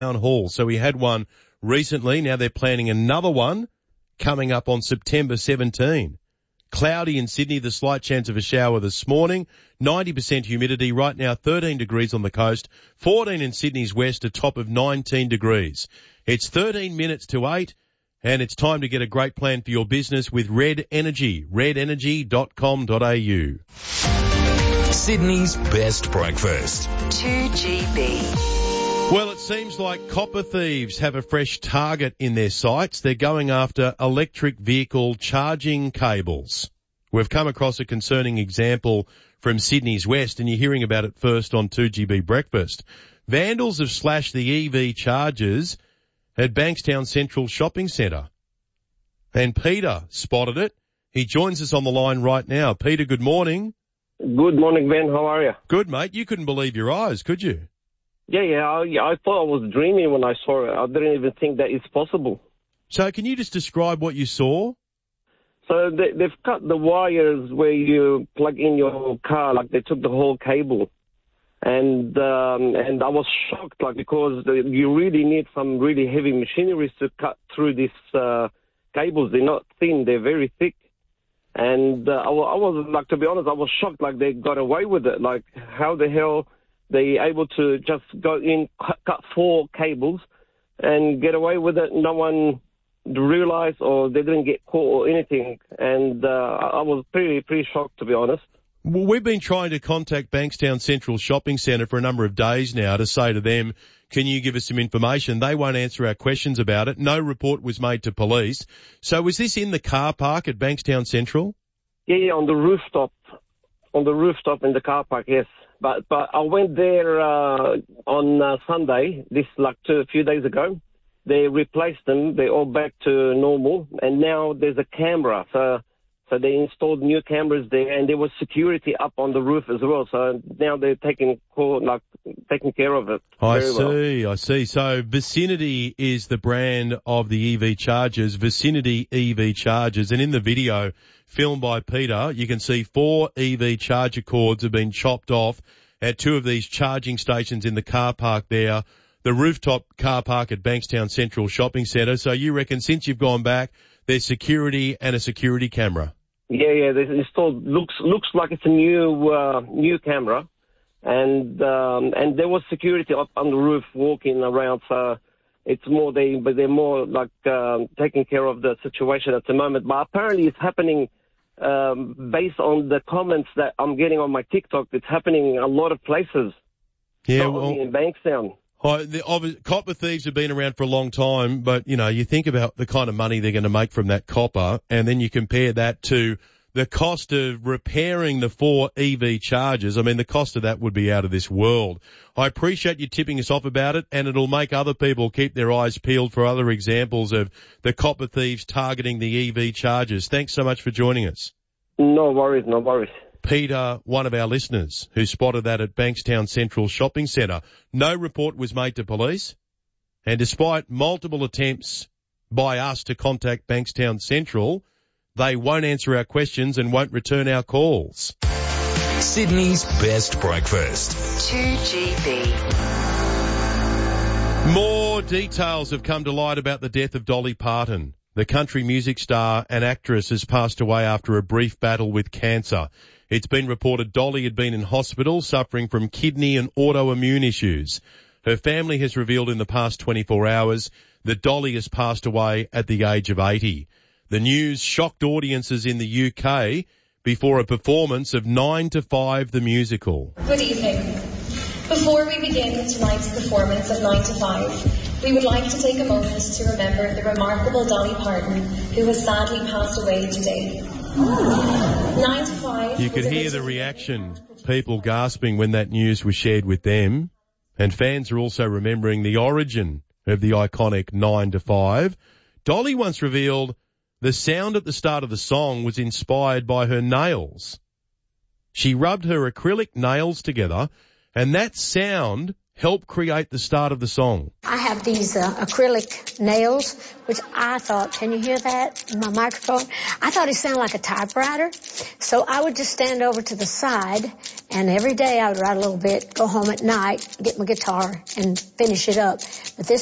town hall. So we had one recently. Now they're planning another one coming up on September 17. Cloudy in Sydney, the slight chance of a shower this morning. 90% humidity. Right now 13 degrees on the coast. 14 in Sydney's west, a top of 19 degrees. It's 13 minutes to 8. And it's time to get a great plan for your business with Red Energy. redenergy.com.au. Sydney's best breakfast. 2GB. Well, it seems like copper thieves have a fresh target in their sights. They're going after electric vehicle charging cables. We've come across a concerning example from Sydney's west, and you're hearing about it first on 2GB Breakfast. Vandals have slashed the EV chargers at Bankstown Central Shopping Centre. And Peter spotted it. He joins us on the line right now. Peter, good morning. Good morning, Ben. How are you? Good, mate. You couldn't believe your eyes, could you? Yeah. I thought I was dreaming when I saw it. I didn't even think that it's possible. So can you just describe what you saw? So they've cut the wires where you plug in your car, like they took the whole cable. And I was shocked, like, because you really need some really heavy machinery to cut through these cables. They're not thin, they're very thick. And I was, like, to be honest, I was shocked, like, they got away with it. Like, how the hell they able to just go in, cut 4 cables and get away with it? No one realized, or they didn't get caught or anything. And I was pretty shocked, to be honest. Well, we've been trying to contact Bankstown Central Shopping Centre for a number of days now to say to them, can you give us some information? They won't answer our questions about it. No report was made to police. So was this in the car park at Bankstown Central? Yeah, on the rooftop. On the rooftop in the car park, yes. But I went there on Sunday, a few days ago. They replaced them. They're all back to normal. And now there's a camera. So they installed new cameras there, and there was security up on the roof as well. So now they're taking care of it. I see. So Vicinity is the brand of the EV chargers, Vicinity EV chargers. And in the video filmed by Peter, you can see 4 EV charger cords have been chopped off at 2 of these charging stations in the car park there, the rooftop car park at Bankstown Central Shopping Centre. So you reckon since you've gone back, there's security and a security camera? Yeah, they installed, looks like it's a new camera. And there was security up on the roof walking around, so it's more, they're more like, taking care of the situation at the moment. But apparently it's happening, based on the comments that I'm getting on my TikTok, it's happening in a lot of places. Yeah, not only in Bankstown. Copper thieves have been around for a long time, but, you know, you think about the kind of money they're going to make from that copper, and then you compare that to the cost of repairing the 4 EV chargers. I mean, the cost of that would be out of this world. I appreciate you tipping us off about it, and it'll make other people keep their eyes peeled for other examples of the copper thieves targeting the EV chargers. Thanks so much for joining us. No worries. Peter, one of our listeners, who spotted that at Bankstown Central Shopping Centre. No report was made to police, and despite multiple attempts by us to contact Bankstown Central, they won't answer our questions and won't return our calls. Sydney's best breakfast. 2GB. More details have come to light about the death of Dolly Parton. The country music star and actress has passed away after a brief battle with cancer. It's been reported Dolly had been in hospital suffering from kidney and autoimmune issues. Her family has revealed in the past 24 hours that Dolly has passed away at the age of 80. The news shocked audiences in the UK before a performance of 9 to 5 the musical. Good evening. Before we begin tonight's performance of 9 to 5, we would like to take a moment to remember the remarkable Dolly Parton, who has sadly passed away today. 9 to 5. You could hear the reaction, people gasping when that news was shared with them. And fans are also remembering the origin of the iconic 9 to 5. Dolly once revealed the sound at the start of the song was inspired by her nails. She rubbed her acrylic nails together, and that sound help create the start of the song. I have these acrylic nails, which I thought, can you hear that in my microphone? I thought it sounded like a typewriter. So I would just stand over to the side, and every day I would write a little bit, go home at night, get my guitar, and finish it up. But this